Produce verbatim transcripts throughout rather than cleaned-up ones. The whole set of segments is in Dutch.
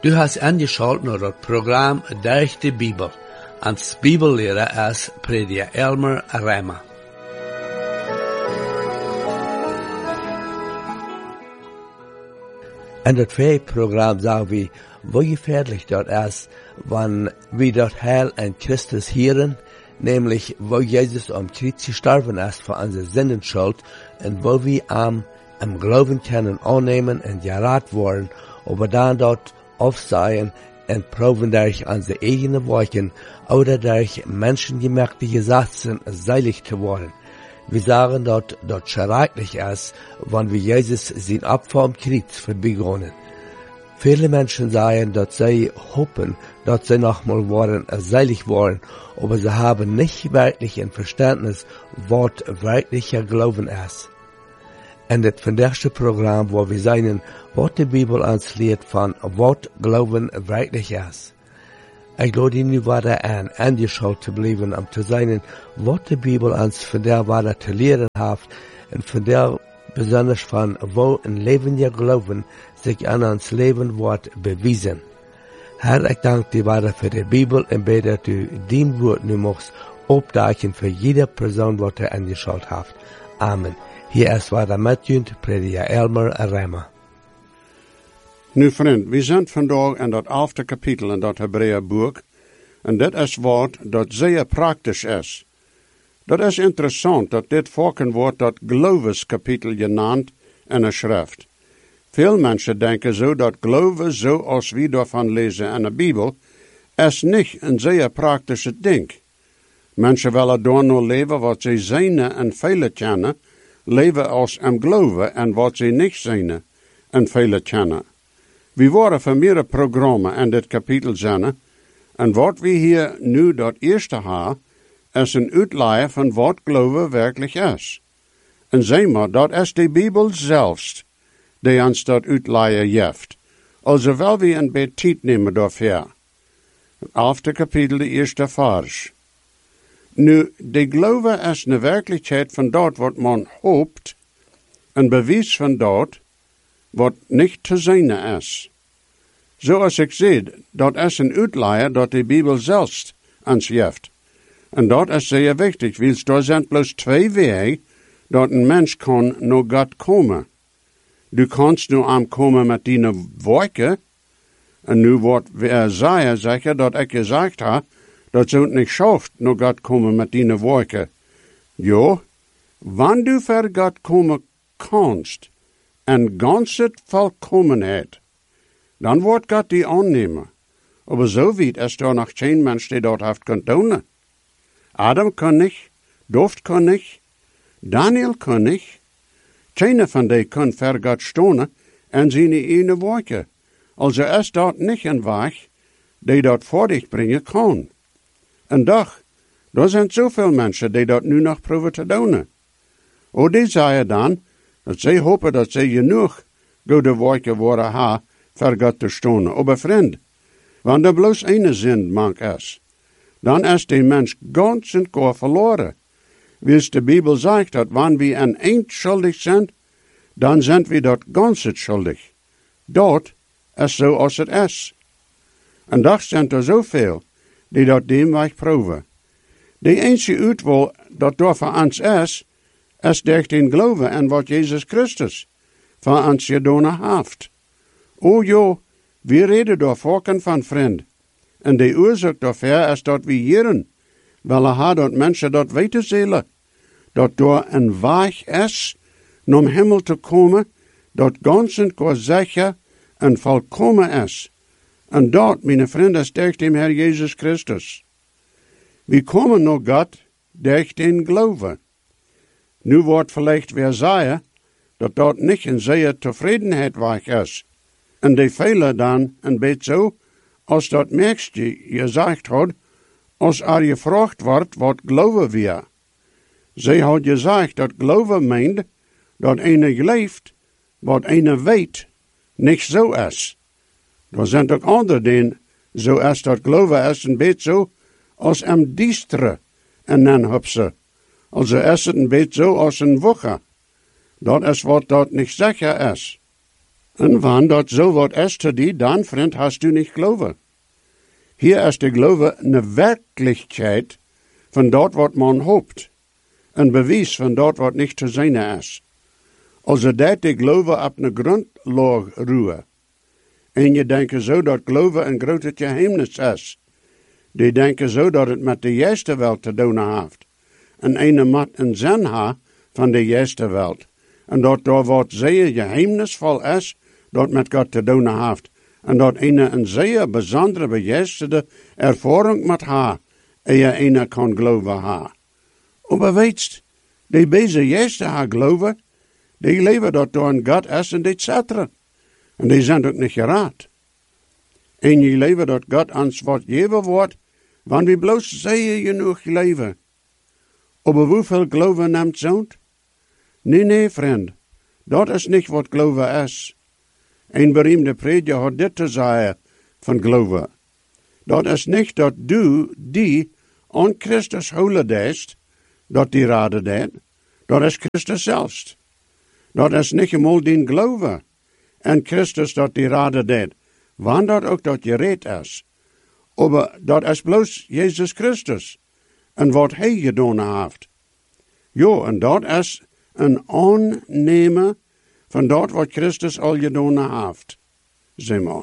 Du hast angeschaut naar het programma Durch de Bibel, als Bibellehrer als prediker Elmer Rema. In het tweede programma zagen we hoe gefährlich dat is, wanneer we dat Heil in Christus hören, nämlich wo Jesus am Kreuz gestorben ist für unsere Sündenschuld und wo wir am im Glauben können annehmen und gerettet worden, aber dann dort aufstehen und proben durch unsere eigenen Werke oder durch menschengemachte Gesetze seilig zu werden. Wir sagen dort, dort schrecklich ist, wenn wir Jesus sein Opfer am Kreuz verbegonnen. Viele Menschen sagen, dass sie hoffen, dass sie nochmal worden, seilig worden, aber sie haben nicht wirklich ein Verständnis, was wirklicher Glauben ist. In das vandaagse Programm, wo wir sehen, was die Bibel uns lehrt von, was Glauben wirklich ist. Ich lade Ihnen weiter an, angeschaut zu bleiben, um zu sehen, was die Bibel uns von der weiter zu lehren hat, und von der besonders von, wo ein lebendiger Glauben sich an uns Leben wird bewiesen. Herr, ich danke dir weiter für die Bibel und bete, dass du dein Wort nu machst, opdagen für jede Person, die du angeschaut hast. Amen. Hier ist weiter Matthew, prediker Elmer Rema. Nu vriend, we zijn vandaag in dat elfde kapitel in dat Hebreeënboek, en dit is wat dat zeer praktisch is. Dat is interessant dat dit vaak wordt dat geloofskapitel genaamd in een schrift. Veel mensen denken zo dat geloven, zoals we daarvan lezen in de Bijbel, is niet een zeer praktische ding. Mensen willen door nou leven wat ze zijn en velen kennen, leven als hem geloven en wat ze niet zijn en velen kennen. We worden van meerdere programma's in dit kapitel zijn, en wat we hier nu dat eerste hebben, is een uitleg van wat geloven werkelijk is. En zeg maar, dat is de Bijbel zelfs, die ons dat uitleggen geeft. Also wel we een beetje tijd nemen daarvoor. Het elfde kapitel, de eerste vers. Nu, de geloven is een werkelijkheid van dat wat man hoopt, een bewijs van dat wat niet te zijn is. Zoals ik zei, dat is een uitleg dat de Bijbel zelfs ons geeft. En dat is zeer wichtig, want er zijn bloos twee wegen dat een mens kan naar God komen. Du kannst nu aankomen met die werken, en nu wordt Isaiah zeggen dat ik gezegd heb, dat ze het niet schaft naar God komen met die werken. Jo, wanneer du voor God komen kanst, en ganse volkomenheid, dan wordt God die aannemen. Maar zo weit is er nog geen mens die dat heeft kunnen doen. Adam kon niet, Doft kon niet, Daniel kon niet. Geen van die kon voor God staan en zijn ene werken. Also is dat niet een weg die dat voor zich brengen kan. En doch, er zijn zoveel mensen die dat nu nog proberen te doen. O die zeiden dan, dat zij hopen dat zij genoeg goede werken worden ha voor God te staan. Maar vriend, wanneer er bloos ene zin mank is, dan is die mens ganz en kor verloren. Wils de Bijbel zegt dat wanneer we een eind schuldig zijn, dan zijn we dat ganse schuldig. Dat is zoals het is. En toch zijn er zoveel die dat deemweg proeven. De enige uitwol dat door voor ons is, is durch den geloven en wat Jezus Christus voor ons gedaan heeft. O jo, we reden door volken van vriend. En de oorzaak daarvoor is dat we hierin willen hebben dat mensen dat weten zullen. Dat door een weg is, om hemel te komen, dat ganz en kort zeker en volkomen is. En dat, mijn vrienden, is durch den Heer Jezus Christus. We komen naar God durch den geloven. Nu wordt vielleicht weer zeggen dat dat niet een zeer tevredenheid weg is. En de velen dan een beetje zo, als dat merkst je gezegd had, als er gevraagd wordt wat geloven we. Zij had gezegd dat geloven meent dat ene leeft, wat ene weet, niet zo is. Er zijn ook anderen die zo is dat geloven is een beetje zo, als een diestere en een hupse. Also is het een beetje zo als een woche. Dat is wat dat niet zeker is. En wanneer dat zo wordt is te die, dan, vriend, hast du niet geloven. Hier is de geloof een werkelijkheid van dat wat man hoopt. Een bewijs van dat wat niet te zijn is. Also dat de geloof op een grondlag ruwen. En je denkt zo dat geloof een grote geheimnis is. Die denken zo dat het met de juiste wereld te doen heeft. En een moet een zin ha van de juiste wereld. En dat daar wat zeer geheimnisvol is, dat met God te doen heeft. En dat een een zeer bijzondere, bejuisterde ervaring moet ha, eer een kan geloven ha. Maar weet die deze juiste ha geloven, die leven dat door een God is en et cetera. En die zijn ook niet geraad. En je leven dat God ons wat geven wordt, want we bloos zeer genoeg leven. Maar hoeveel geloven neemt zo'n? Nee, nee, vriend. Dat is niet wat geloven is. Een beroemde prediker had dit te zeggen van geloven. Dat is niet dat du die aan Christus holen deed, dat die raden deed. Dat is Christus zelfs. Dat is niet eenmaal die geloven. En Christus dat die raden deed. Want dat ook dat je reed is. Maar dat is bloos Jezus Christus. En wat hij gedaan heeft. Jo, en dat is een aannemen van dat wat Christus al gedaan heeft. Zeg maar.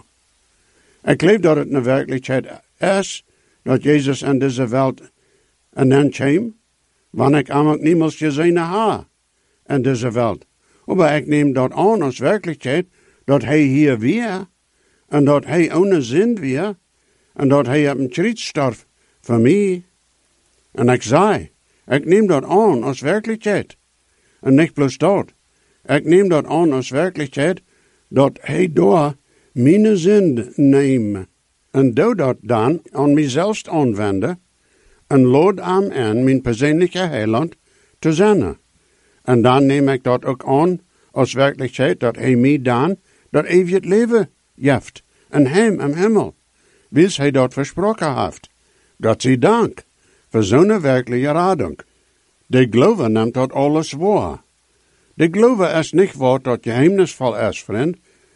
Ik geloof dat het een werkelijkheid is, dat Jezus in deze wereld een dan kwam, want ik am ook niemals gezien ha in deze wereld. Maar ik neem dat aan als werkelijkheid, dat hij hier weer, en dat hij ohne zin weer, en dat hij op een kruis stierf voor mij. En ik zei, ik neem dat aan als werkelijkheid. En niet bloos dat. Ik neem dat aan als werkelijkheid, dat hij door mijn zin neemt. En doe dat dan aan mijzelf aanwenden, en lood aan en mijn persoonlijke heiland te zijn. En dan neem ik dat ook aan als werkelijkheid, dat hij mij dan dat eeuwig leven geeft. En hem in hemel. Wils hij dat versproken heeft. God zij dank voor zo'n werkelijke radung. De geloof neemt dat alles waar. De geloof is niet wat dat geheimnisvol is, vriend.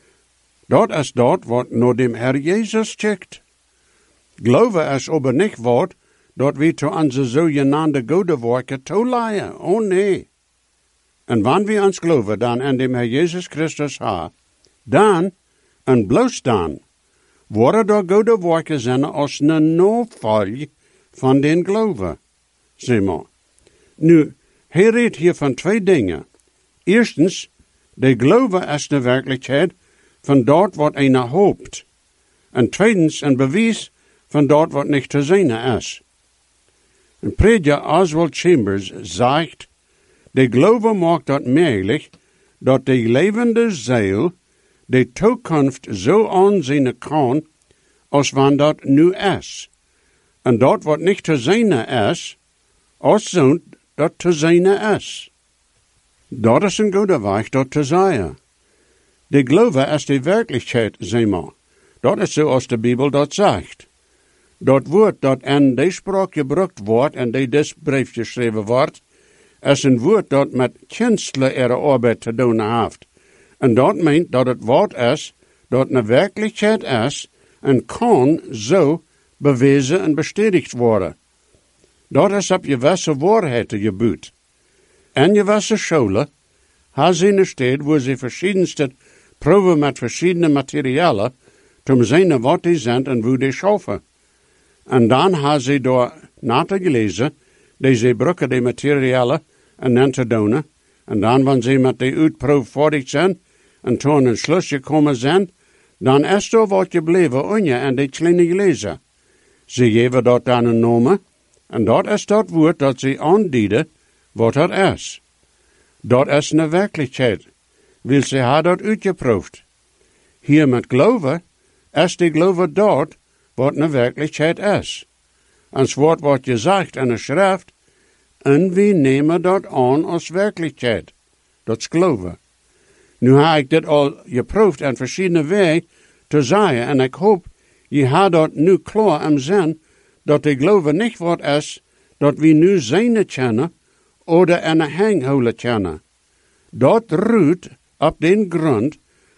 Dat is dat wat naar dem Herr Jezus checkt. Geloof is aber niet wat dat we te onze zogenaamde goede werken toeleien. Oh nee. En wanneer we ons geloven dan in dem Herr Jezus Christus ha, dan, en bloos dan, worden er goede werken zijn als een navolg van den geloven. Zeg maar. Nu, hij redt hier van twee dingen. Eerstens, de geloven is de werkelijkheid van dat wat een hoopt. En tweedens, een bewijs van dat wat niet te zien is. En prediker Oswald Chambers zegt, de geloven maakt dat mogelijk dat de levende ziel de toekomst zo aanzien kan als wanneer dat nu is. En dat wat niet te zien is, als zo'n dat te zien is. Dat is een goede weg dat te zeggen. De geloven is de werkelijkheid, zeg maar. Dat is zoals de Bijbel dat zegt. Dat woord dat in de spraak gebruikt wordt en die dit brief geschreven wordt, is een woord dat met kunstelijke arbeid te doen heeft. En dat meent dat het woord is, dat een werkelijkheid is, en kan zo bewezen en bestätigt worden. Dat is op je gewisse waarheden gebuut. En je gewisse scholen, hebben ze een stad waar ze verschiedenste proeven met verschillende materialen, om te zien wat die zijn en hoe die schaffen. En dan hebben ze door na te gelezen, deze gebruiken die materialen en dan te doen. En dan, wanneer ze met die uitproef voordig zijn, en toen een slus gekomen zijn, dan is er wat gebleven on je en die kleine gelezen. Ze geven dat dan een naam, en dat is dat woord dat ze aandienen, wat dat is. Dat is een werkelijkheid, wil ze haar dat uitgeproefd. Hier met geloven, is die geloven dat, wat een werkelijkheid is. En het woord wat je zegt in de schrift, en we nemen dat aan als werkelijkheid. Dat is geloven. Nu heb ik dit al geproefd in verschillende wegen te zeggen, en ik hoop, je hebt dat nu klaar in zin, dat de geloven niet wat is, dat we nu zijn kennen, of in een hangholen kennen. Dat ruht op den grond,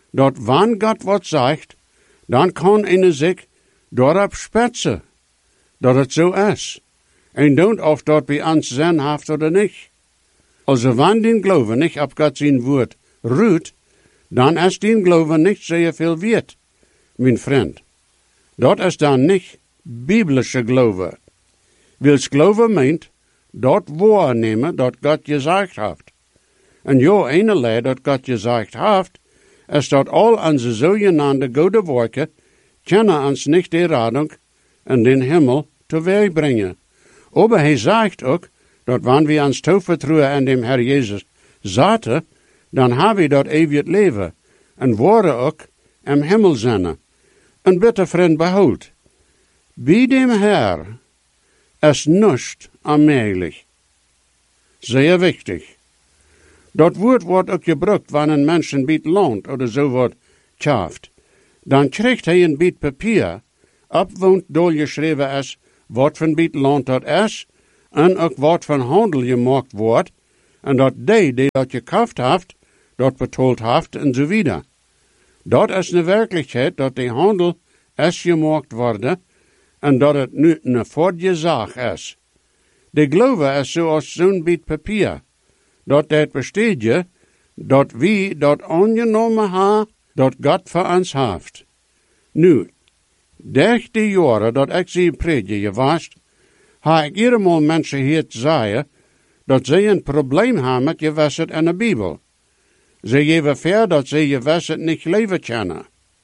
dat wann Gott wat zegt, dan kan een zich daarop spetsen, dat het zo is. En don't of dat bij ons zinhaft oder niet. Also wann den Glauben nicht op Gott zijn woord ruht, dan is den Glauben nicht sehr viel wert, mijn vriend. Dat is dan niet biblische Glaube. Wils Glaube meint, dat waarnemen dat Gott gezegd heeft. En jo ene dat Gott gezegd heeft, is dat al onze zogenaamde goede werken kunnen ons niet de Radung in den Himmel teweeg brengen. Aber hij zegt ook, dat wanneer we ons toevertrouwen aan dem Herr Jezus zaten, dan hebben we dat eeuwig leven en worden ook im Himmel zijn. En bitte vriend behoud, bij dem Herr is niets onmogelijk. Zeer wichtig. Dat woord wordt ook gebruikt wanneer een mens een beetje loont oder zo wordt schaft. Dan krijgt hij een beetje papier, op woont doorgeschreven is, wat van beetje loont dat is, en ook wat van handel gemaakt wordt, en dat die die dat gekauft heeft, dat betaald heeft, en zo wieder. Dat is de werkelijkheid dat die handel is gemaakt worden, en dat het nu een vorige zaak is. De geloof is zoals zo'n beetje papier, dat dat besteedt je, dat wie dat aangenomen hebben, dat God voor ons heeft. Nu, dertig jaren dat ik zie prediken geweest, heb ik iedere mensen hier zeggen, dat ze een probleem hebben met je wisset in de Bijbel. Ze geven ver dat ze je wisset niet leven kunnen.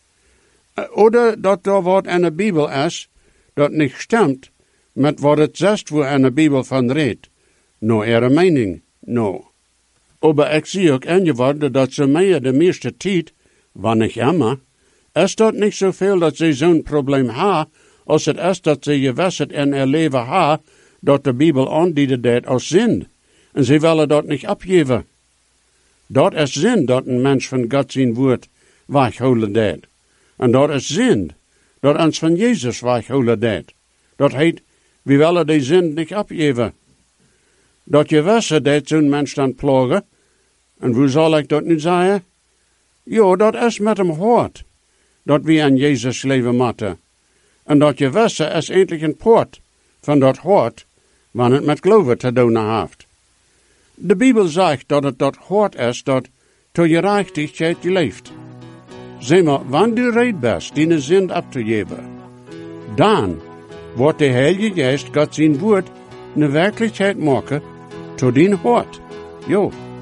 Oder dat er wat in de Bijbel is, dat niet stemt met wat het zegt waar in de Bijbel van redt. No ihre mening, no. Aber ik zie ook ingeworden dat ze meer de meeste tijd, wanneer niet immer, is dat niet zoveel dat ze zo'n probleem hebben, als het is dat ze je wisset in haar leven hebben, dat de Bijbel aandiende dat als zin. En ze willen dat niet opgeven. Dat is zin dat een mens van God zijn woord weghouden deed. En dat is zin dat ons van Jezus weghouden deed. Dat heet, we willen die zin niet opgeven. Dat je wissen dat zo'n mens dan plagen. En hoe zal ik dat nu zeggen? Jo, dat is met hem hart. Dat we aan Jezus leven moeten. En dat je wissen is eindelijk een poort van dat hart, wanneer het met geloven te doen heeft. De Bijbel zegt dat het dat hart is dat tot je rechtigheid leeft. Zeg maar, wanneer du reed bent die zin op te geven, dan wordt de Heilige Geest God zijn woord een werkelijkheid maken tot din hart. Jo.